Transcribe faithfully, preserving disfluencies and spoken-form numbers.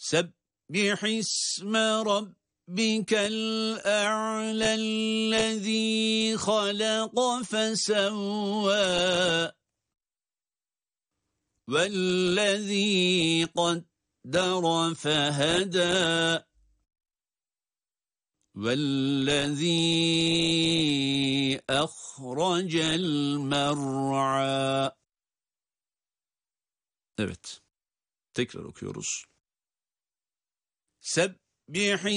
سبح اسم ربك الأعلى الذي خلق فسوى والذي قدر فهدى والذي أخرج المرعى. Evet. Tekrar okuyoruz. Sebbih